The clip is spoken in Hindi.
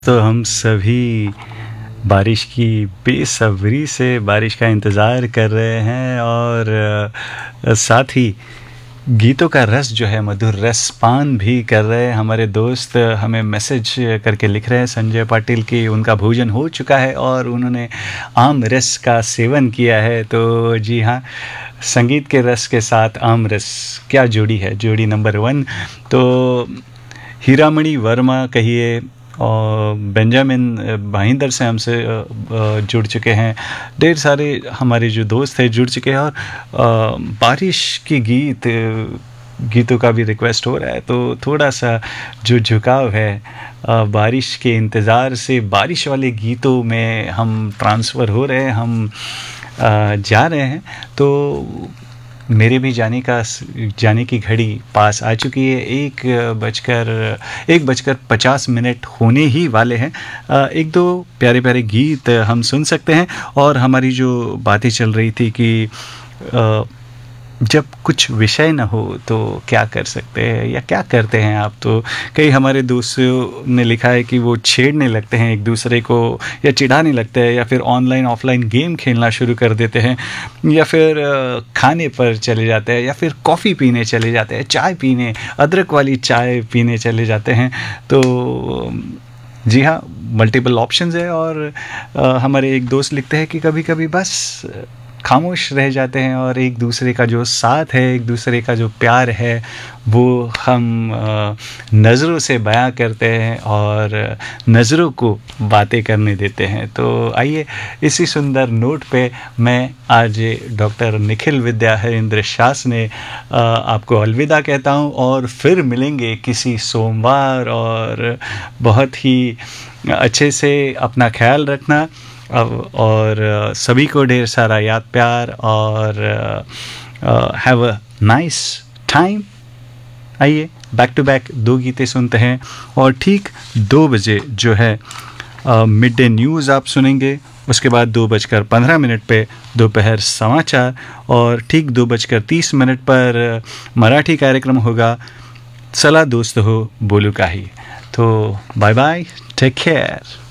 तो हम सभी बारिश की बेसब्री से बारिश का इंतज़ार कर रहे हैं और साथ ही गीतों का रस जो है मधुर रस पान भी कर रहे हैं। हमारे दोस्त हमें मैसेज करके लिख रहे हैं संजय पाटिल की उनका भोजन हो चुका है और उन्होंने आम रस का सेवन किया है। तो जी हाँ, संगीत के रस के साथ आम रस क्या जोड़ी है, जोड़ी नंबर 1। तो हीरामणि वर्मा कहिए और बेंजामिन भाईंदर से हमसे जुड़ चुके हैं। ढेर सारे हमारे जो दोस्त हैं जुड़ चुके हैं और बारिश की गीतों का भी रिक्वेस्ट हो रहा है। तो थोड़ा सा जो झुकाव है बारिश के इंतज़ार से बारिश वाले गीतों में हम ट्रांसफ़र हो रहे हैं, हम जा रहे हैं। तो मेरे भी जाने की घड़ी पास आ चुकी है। 1:50 होने ही वाले हैं। एक दो प्यारे प्यारे गीत हम सुन सकते हैं। और हमारी जो बातें चल रही थी कि जब कुछ विषय ना हो तो क्या कर सकते हैं या क्या करते हैं आप। तो कई हमारे दोस्तों ने लिखा है कि वो छेड़ने लगते हैं एक दूसरे को या चिढ़ाने लगते हैं या फिर ऑनलाइन ऑफलाइन गेम खेलना शुरू कर देते हैं या फिर खाने पर चले जाते हैं या फिर कॉफ़ी पीने चले जाते हैं, चाय पीने, अदरक वाली चाय पीने चले जाते हैं। तो जी हाँ, मल्टीपल ऑप्शंस है। और हमारे एक दोस्त लिखते हैं कि कभी कभी बस खामोश रह जाते हैं और एक दूसरे का जो साथ है, एक दूसरे का जो प्यार है वो हम नज़रों से बयां करते हैं और नज़रों को बातें करने देते हैं। तो आइए इसी सुंदर नोट पे मैं आज डॉक्टर निखिल विद्या हरेंद्र शास ने आपको अलविदा कहता हूं और फिर मिलेंगे किसी सोमवार। और बहुत ही अच्छे से अपना ख्याल रखना और सभी को ढेर सारा याद प्यार और हैव अ नाइस टाइम। आइए बैक टू बैक 2 गीतें सुनते हैं और ठीक 2 बजे जो है मिड डे न्यूज़ आप सुनेंगे। उसके बाद 2:15 पे दोपहर समाचार और ठीक 2:30 पर मराठी कार्यक्रम होगा सलाह दोस्त हो बोलू काही। तो बाय बाय, टेक केयर।